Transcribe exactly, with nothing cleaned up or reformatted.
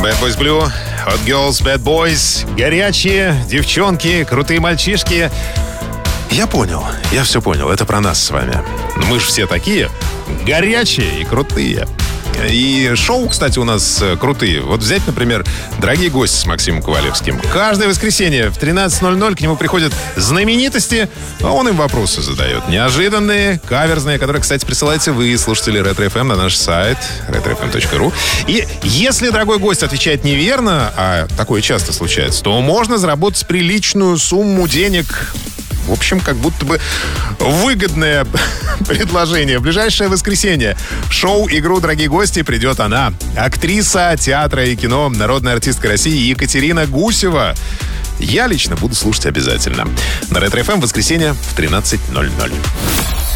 Bad Boys Blue, Hot Girls, Bad Boys. Горячие девчонки, крутые мальчишки. Я понял, я все понял. Это про нас с вами. Мы же все такие горячие и крутые. И шоу, кстати, у нас крутые. Вот взять, например, «Дорогие гости» с Максимом Ковалевским. Каждое воскресенье в тринадцать ноль ноль к нему приходят знаменитости, а он им вопросы задает. Неожиданные, каверзные, которые, кстати, присылаете вы, слушатели Ретро эф эм, на наш сайт ретро эф эм точка ру. И если дорогой гость отвечает неверно, а такое часто случается, то можно заработать приличную сумму денег. В общем, как будто бы выгодное предложение. В ближайшее воскресенье в шоу-игру «Дорогие гости» придет она. Актриса театра и кино, народная артистка России Екатерина Гусева. Я лично буду слушать обязательно. На Ретро эф эм в воскресенье в тринадцать ноль ноль.